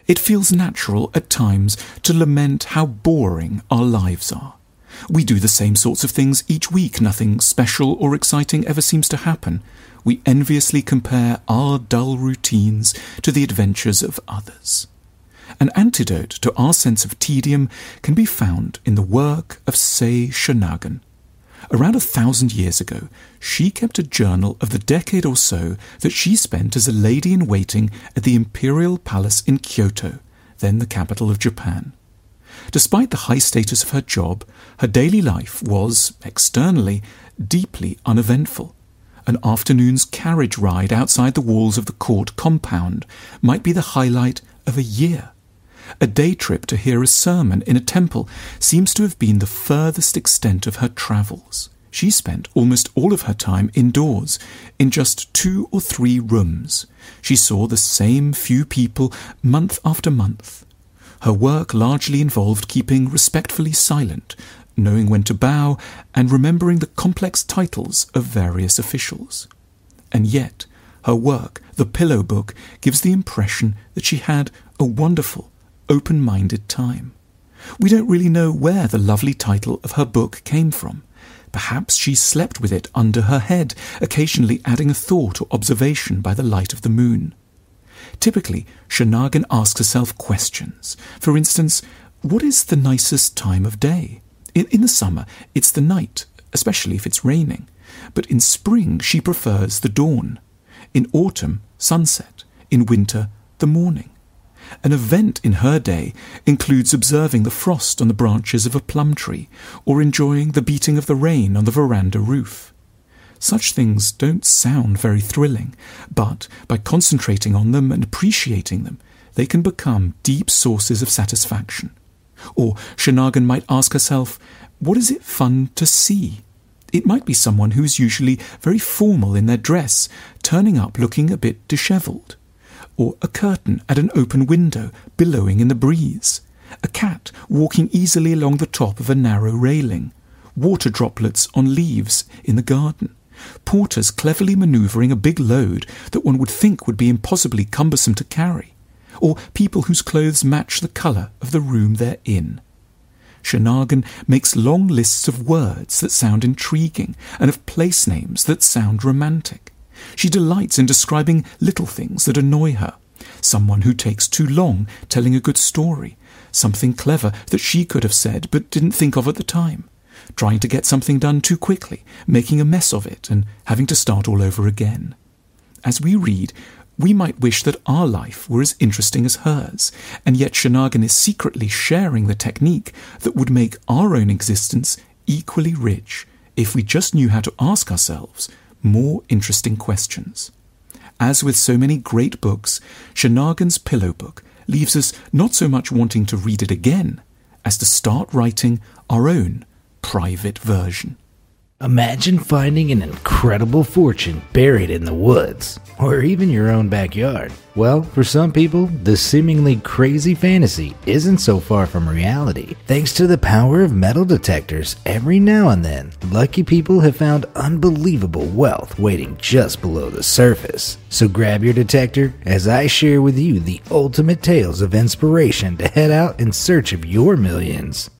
It feels natural at times to lament how boring our lives are. We do the same sorts of things each week. Nothing special or exciting ever seems to happen. We enviously compare our dull routines to the adventures of others. An antidote to our sense of tedium can be found in the work of Say Shonagon. Around 1,000 years ago, she kept a journal of the decade or so that she spent as a lady-in-waiting at the Imperial Palace in Kyoto, then the capital of Japan. Despite the high status of her job, her daily life was, externally, deeply uneventful. An afternoon's carriage ride outside the walls of the court compound might be the highlight of a year. A day trip to hear a sermon in a temple seems to have been the furthest extent of her travels. She spent almost all of her time indoors, in just 2 or 3 rooms. She saw the same few people month after month. Her work largely involved keeping respectfully silent, knowing when to bow, and remembering the complex titles of various officials. And yet, her work, The Pillow Book, gives the impression that she had a wonderful, open-minded time. We don't really know where the lovely title of her book came from. Perhaps she slept with it under her head, occasionally adding a thought or observation by the light of the moon. Typically, Shonagon asks herself questions. For instance, what is the nicest time of day? In the summer, it's the night, especially if it's raining. But in spring, she prefers the dawn. In autumn, sunset. In winter, the morning. An event in her day includes observing the frost on the branches of a plum tree, or enjoying the beating of the rain on the veranda roof. Such things don't sound very thrilling, but by concentrating on them and appreciating them, they can become deep sources of satisfaction. Or Shonagon might ask herself, what is it fun to see? It might be someone who is usually very formal in their dress, turning up looking a bit dishevelled. Or a curtain at an open window, billowing in the breeze. A cat walking easily along the top of a narrow railing. Water droplets on leaves in the garden. Porters cleverly manoeuvring a big load that one would think would be impossibly cumbersome to carry. Or people whose clothes match the colour of the room they're in. Shonagon makes long lists of words that sound intriguing and of place names that sound romantic. She delights in describing little things that annoy her. Someone who takes too long telling a good story. Something clever that she could have said but didn't think of at the time. Trying to get something done too quickly, making a mess of it and having to start all over again. As we read, we might wish that our life were as interesting as hers, and yet Shonagon is secretly sharing the technique that would make our own existence equally rich if we just knew how to ask ourselves more interesting questions. As with so many great books, Shonagon's Pillow Book leaves us not so much wanting to read it again as to start writing our own private version. Imagine finding an incredible fortune buried in the woods, or even your own backyard. Well, for some people, this seemingly crazy fantasy isn't so far from reality. Thanks to the power of metal detectors, every now and then, lucky people have found unbelievable wealth waiting just below the surface. So grab your detector as I share with you the ultimate tales of inspiration to head out in search of your millions.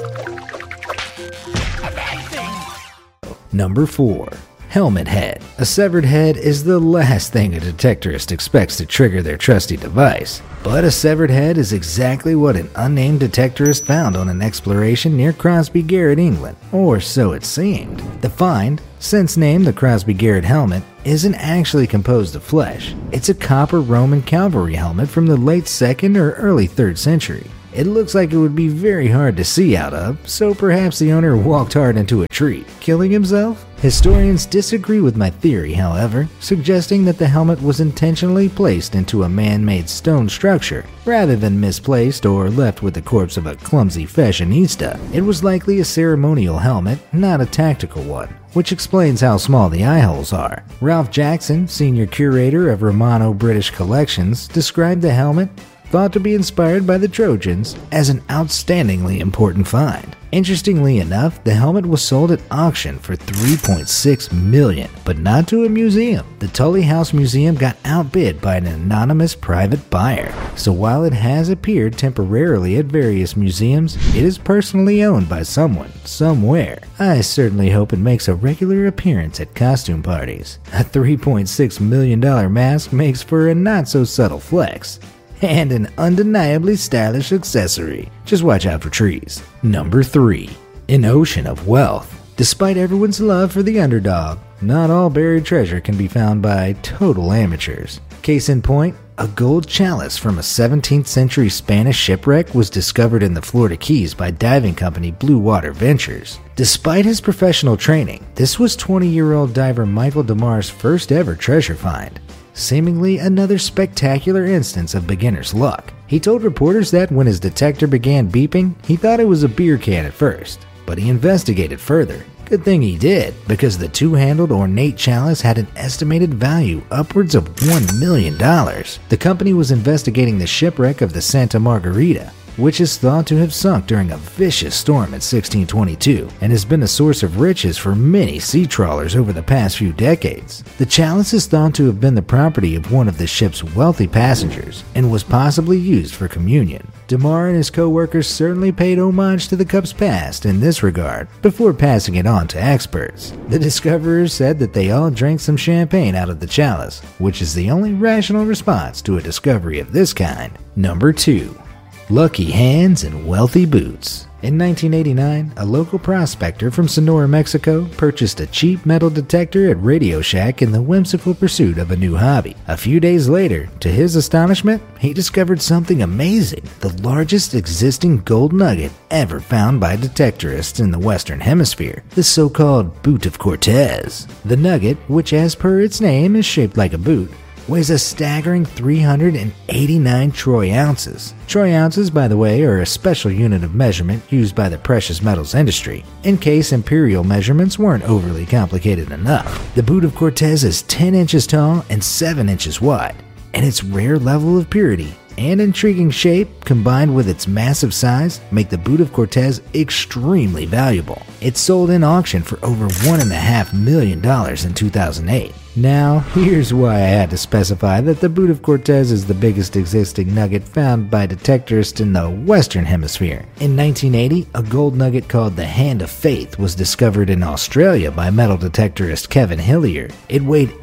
Number 4. Helmet head. A severed head is the last thing a detectorist expects to trigger their trusty device. But a severed head is exactly what an unnamed detectorist found on an exploration near Crosby Garrett, England. Or so it seemed. The find, since named the Crosby Garrett helmet, isn't actually composed of flesh. It's a copper Roman cavalry helmet from the late 2nd or early 3rd century. It looks like it would be very hard to see out of, so perhaps the owner walked hard into a tree, killing himself? Historians disagree with my theory, however, suggesting that the helmet was intentionally placed into a man-made stone structure, rather than misplaced or left with the corpse of a clumsy fashionista. It was likely a ceremonial helmet, not a tactical one, which explains how small the eye holes are. Ralph Jackson, senior curator of Romano British Collections, described the helmet thought to be inspired by the Trojans, as an outstandingly important find. Interestingly enough, the helmet was sold at auction for $3.6 million, but not to a museum. The Tully House Museum got outbid by an anonymous private buyer. So while it has appeared temporarily at various museums, it is personally owned by someone, somewhere. I certainly hope it makes a regular appearance at costume parties. A $3.6 million mask makes for a not-so-subtle flex. And an undeniably stylish accessory. Just watch out for trees. Number 3. An ocean of wealth. Despite everyone's love for the underdog, not all buried treasure can be found by total amateurs. Case in point, a gold chalice from a 17th century Spanish shipwreck was discovered in the Florida Keys by diving company Blue Water Ventures. Despite his professional training, this was 20-year-old diver Michael DeMar's first ever treasure find. Seemingly another spectacular instance of beginner's luck. He told reporters that when his detector began beeping, he thought it was a beer can at first, but he investigated further. Good thing he did, because the two-handled ornate chalice had an estimated value upwards of $1 million. The company was investigating the shipwreck of the Santa Margarita, which is thought to have sunk during a vicious storm in 1622 and has been a source of riches for many sea trawlers over the past few decades. The chalice is thought to have been the property of one of the ship's wealthy passengers and was possibly used for communion. DeMar and his co-workers certainly paid homage to the cup's past in this regard before passing it on to experts. The discoverers said that they all drank some champagne out of the chalice, which is the only rational response to a discovery of this kind. Number 2. Lucky hands and wealthy boots. In 1989, a local prospector from Sonora, Mexico, purchased a cheap metal detector at Radio Shack in the whimsical pursuit of a new hobby. A few days later, to his astonishment, he discovered something amazing: the largest existing gold nugget ever found by detectorists in the Western Hemisphere, the so-called Boot of Cortez. The nugget, which as per its name is shaped like a boot, weighs a staggering 389 troy ounces. Troy ounces, by the way, are a special unit of measurement used by the precious metals industry, in case imperial measurements weren't overly complicated enough. The Boot of Cortez is 10 inches tall and 7 inches wide, and its rare level of purity and intriguing shape, combined with its massive size, make the Boot of Cortez extremely valuable. It sold in auction for over $1.5 million in 2008. Now, here's why I had to specify that the Boot of Cortez is the biggest existing nugget found by detectorists in the Western Hemisphere. In 1980, a gold nugget called the Hand of Faith was discovered in Australia by metal detectorist Kevin Hillier. It weighed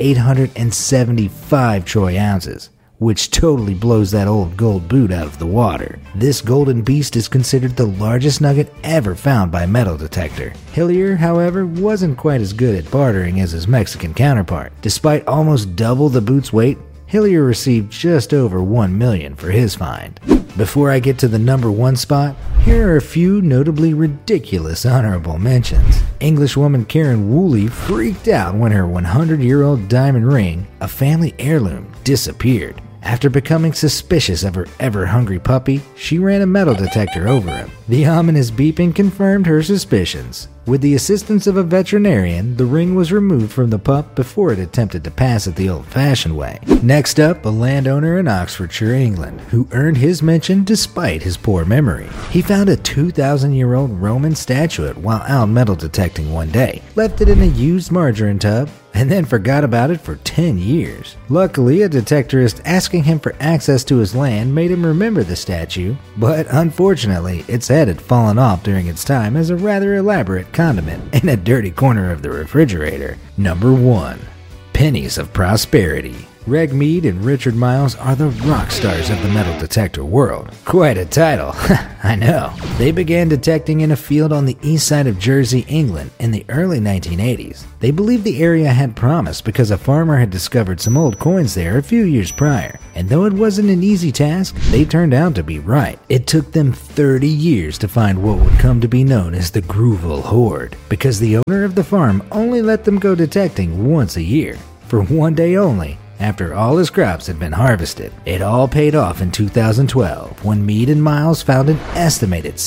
875 troy ounces, which totally blows that old gold boot out of the water. This golden beast is considered the largest nugget ever found by metal detector. Hillier, however, wasn't quite as good at bartering as his Mexican counterpart. Despite almost double the boot's weight, Hillier received just over $1 million for his find. Before I get to the number 1 spot, here are a few notably ridiculous honorable mentions. Englishwoman Karen Woolley freaked out when her 100-year-old diamond ring, a family heirloom, disappeared. After becoming suspicious of her ever-hungry puppy, she ran a metal detector over him. The ominous beeping confirmed her suspicions. With the assistance of a veterinarian, the ring was removed from the pup before it attempted to pass it the old-fashioned way. Next up, a landowner in Oxfordshire, England, who earned his mention despite his poor memory. He found a 2,000-year-old Roman statuette while out metal detecting one day, left it in a used margarine tub, and then forgot about it for 10 years. Luckily, a detectorist asking him for access to his land made him remember the statue, but unfortunately, its head had fallen off during its time as a rather elaborate condiment in a dirty corner of the refrigerator. Number 1. Pennies of Prosperity. Reg Mead and Richard Miles are the rock stars of the metal detector world. Quite a title, I know. They began detecting in a field on the east side of Jersey, England in the early 1980s. They believed the area had promise because a farmer had discovered some old coins there a few years prior, and though it wasn't an easy task, they turned out to be right. It took them 30 years to find what would come to be known as the Grooval Hoard, because the owner of the farm only let them go detecting once a year, for one day only, after all his crops had been harvested. It all paid off in 2012 when Mead and Miles found an estimated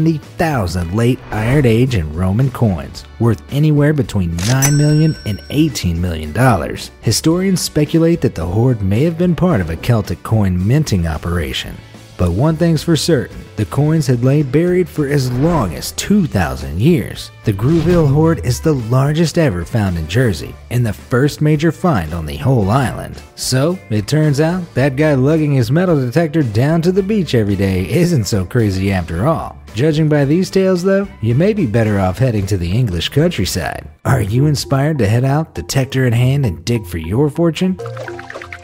70,000 late Iron Age and Roman coins, worth anywhere between $9 million and $18 million. Historians speculate that the hoard may have been part of a Celtic coin minting operation. But one thing's for certain, the coins had lain buried for as long as 2,000 years. The Grooville hoard is the largest ever found in Jersey, and the first major find on the whole island. So, it turns out, that guy lugging his metal detector down to the beach every day isn't so crazy after all. Judging by these tales though, you may be better off heading to the English countryside. Are you inspired to head out, detector in hand, and dig for your fortune?